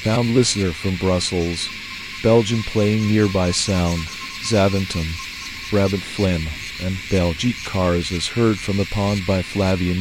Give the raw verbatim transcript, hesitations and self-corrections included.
Found listener from Brussels. Belgian playing nearby sound. Zaventem, Rabbit Phlegm, and Belgique cars as heard from the pond by Flavian